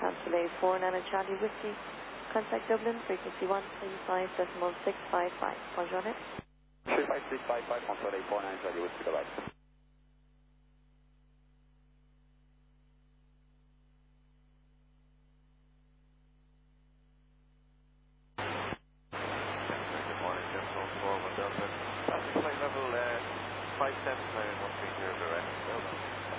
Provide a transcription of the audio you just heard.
Consulate 49 Charlie Whiskey. Contact Dublin, frequency 135.655. Bonjour. 35655, Consulate 49 Charlie Whiskey, goodbye. Good morning, Central 41 Delta. Traffic flight level 579 and 130 direct. Well done.